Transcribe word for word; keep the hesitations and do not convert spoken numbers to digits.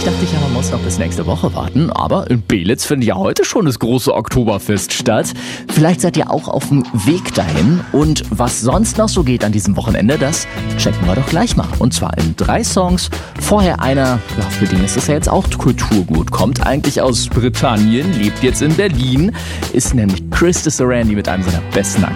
dachte ich ja, man muss noch bis nächste Woche warten. Aber in Belitz findet ja heute schon das große Oktoberfest statt. Vielleicht seid ihr auch auf dem Weg dahin. Und was sonst noch so geht an diesem Wochenende, das checken wir doch gleich mal. Und zwar in drei Songs. Vorher einer, ja, für den ist es ja jetzt auch Kulturgut. Kommt eigentlich aus Britannien, lebt jetzt in Berlin. Ist nämlich Chris de Sarandí mit einem seiner besten